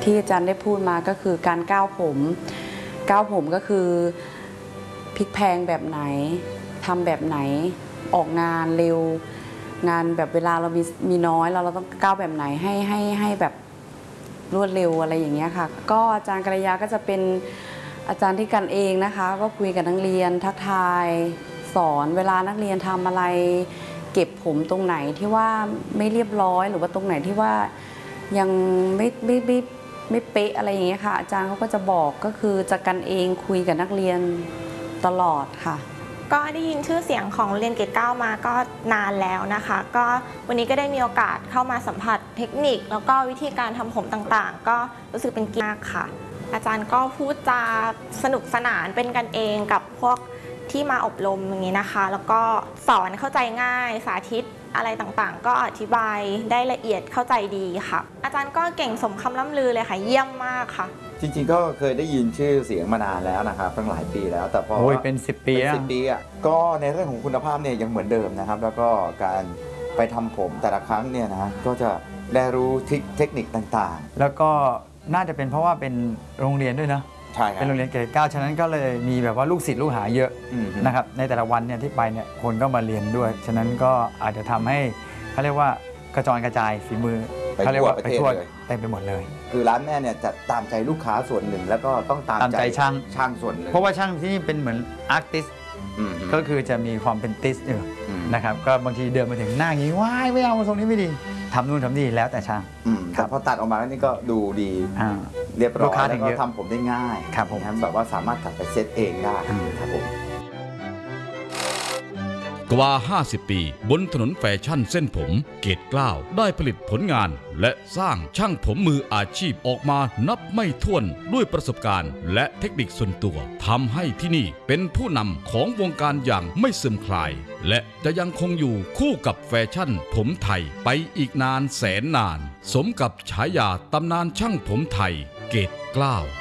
ที่อาจารย์ได้พูดมาก็คือการก้าวผมก็คือพลิกแพลงแบบไหนทำแบบไหนออกงานเร็วงานแบบเวลาเรามีน้อยเราต้องก้าวแบบไหนให้แบบรวดเร็วอะไรอย่างเงี้ยค่ะก็อาจารย์กัลยาก็จะเป็นอาจารย์ที่กันเองนะคะก็คุยกับนักเรียนทักทายสอนเวลานักเรียนทำอะไรเก็บผมตรงไหนที่ว่าไม่เรียบร้อยหรือว่าตรงไหนที่ว่ายังไม่เป๊ะอะไรอย่างเงี้ยค่ะอาจารย์เขาก็จะบอกก็คือจะกันเองคุยกับนักเรียนตลอดค่ะก็ได้ยินชื่อเสียงของโรงเรียนเกรด 9มาก็นานแล้วนะคะก็วันนี้ก็ได้มีโอกาสเข้ามาสัมผัสเทคนิคแล้วก็วิธีการทำผมต่างๆก็รู้สึกเป็นเกียรติมากค่ะอาจารย์ก็พูดจาสนุกสนานเป็นกันเองกับพวกที่มาอบรมอย่างนี้นะคะแล้วก็สอนเข้าใจง่ายสาธิตอะไรต่างๆก็อธิบายได้ละเอียดเข้าใจดีค่ะอาจารย์ก็เก่งสมคำล่ำลือเลยค่ะเยี่ยมมากค่ะจริงๆก็เคยได้ยินชื่อเสียงมานานแล้วนะครับตั้งหลายปีแล้วแต่พอเป็น10 ปีเป็น10 ปีอ่ะก็ในเรื่องของคุณภาพเนี่ยยังเหมือนเดิมนะครับแล้วก็การไปทำผมแต่ละครั้งเนี่ยนะก็จะได้รู้เทคนิคต่างๆแล้วก็น่าจะเป็นเพราะว่าเป็นโรงเรียนด้วยนะใช่ครับเป็นโรงเรียนเกรด 9ฉะนั้นก็เลยมีแบบว่าลูกศิษย์ลูกหาเยอะนะครับในแต่ละวันเนี่ยที่ไปเนี่ยคนก็มาเรียนด้วยฉะนั้นก็อาจจะทำให้เขาเรียกว่ากระจรกระจายฝีมือเขาเรียกว่าไปทั่วเต็มไปหมดเลยคือร้านแม่เนี่ยจะตามใจลูกค้าส่วนหนึ่งแล้วก็ต้องตามใจช่างส่วนหนึ่งเพราะว่าช่างที่นี่เป็นเหมือนอาร์ติสก็คือจะมีความเป็นติสอยู่นะครับก็บางทีเดินมาถึงหน้าอย่างนี้ว้ายไม่เอาทรงนี้ไม่ดีทำนู่นทำนี่แล้วแต่ช่างแต่พอตัดออกมาแล้วนี่ก็ดูดีเรียบร้อยแล้วก็ทำผมได้ง่ายครับผมแบบว่าสามารถตัดไปเซตเองได้ครับผมกว่า 50 ปีบนถนนแฟชั่นเส้นผมเกรด 9ได้ผลิตผลงานและสร้างช่างผมมืออาชีพออกมานับไม่ถ้วนด้วยประสบการณ์และเทคนิคส่วนตัวทำให้ที่นี่เป็นผู้นำของวงการอย่างไม่เสื่อมคลายและจะยังคงอยู่คู่กับแฟชั่นผมไทยไปอีกนานแสนนานสมกับฉายาตำนานช่างผมไทยเกรด 9